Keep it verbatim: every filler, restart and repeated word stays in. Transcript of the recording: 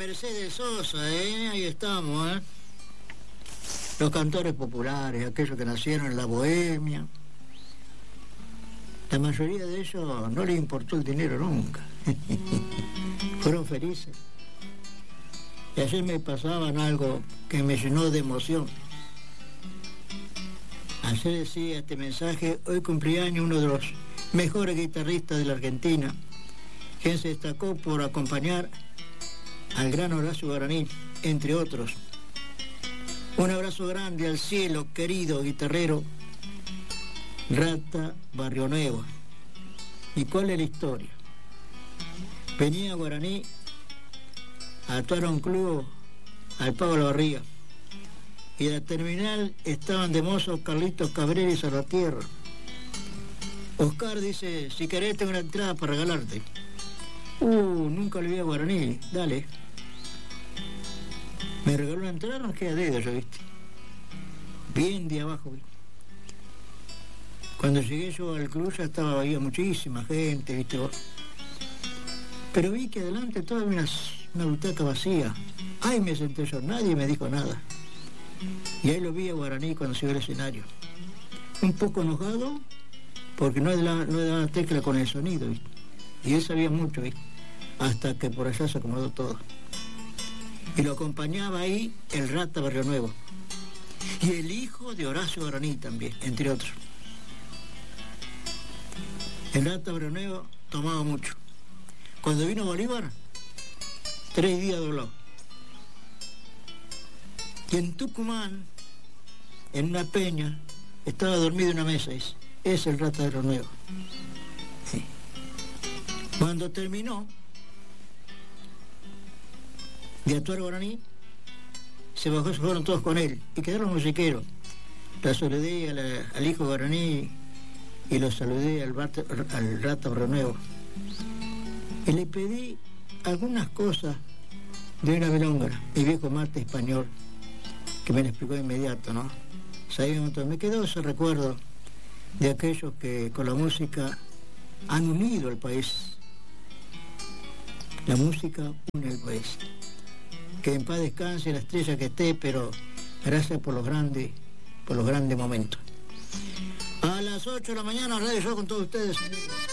Mercedes Sosa, ¿eh? Ahí estamos, ¿eh? Los cantores populares, aquellos que nacieron en la bohemia. La mayoría de ellos no les importó el dinero nunca. Fueron felices. Y ayer me pasaban algo que me llenó de emoción. Ayer decía este mensaje: hoy cumplía año uno de los mejores guitarristas de la Argentina, quien se destacó por acompañar al gran Horacio Guaraní, entre otros. Un abrazo grande al cielo, querido guitarrero Rata Barrionuevo. ¿Y cuál es la historia? Venía Guaraní a actuar a un club al Pablo Barriga, y en la terminal estaban de mozo Carlitos Cabrera y Salvatierra. Oscar dice: si querés tengo una entrada para regalarte. Uh, nunca le vi a Guaraní, dale. Me regaló una entrada, no queda dedo, yo, viste. Bien de abajo, viste. Cuando llegué yo al club ya estaba, había muchísima gente, viste vos. Pero vi que adelante toda una, una butaca vacía. Ay, me senté yo, nadie me dijo nada. Y ahí lo vi a Guaraní cuando subió al escenario. Un poco enojado, porque no daba no la tecla con el sonido, ¿viste? Y él sabía mucho, ¿viste? Hasta que por allá se acomodó todo. Y lo acompañaba ahí el Rata Barrionuevo. Y el hijo de Horacio Guaraní también, entre otros. El Rata Barrionuevo tomaba mucho. Cuando vino Bolívar, tres días doblado. Y en Tucumán, en una peña, estaba dormido en una mesa. Es, es el Rata Barrionuevo. Sí. Cuando terminó de actuar Guaraní, se bajó, se fueron todos con él y quedaron los musiqueros. La saludé a la, al hijo Guaraní y lo saludé al, Rata, al Rata Barrionuevo. Y le pedí algunas cosas de una milonga, mi viejo Marte español, que me lo explicó de inmediato, ¿no? Sabíamos todo. Me quedó ese recuerdo de aquellos que con la música han unido al país. La música une al país. Que en paz descanse la estrella que esté, pero gracias por los grandes, por los grandes momentos. A las ocho de la mañana, Radio Show con todos ustedes.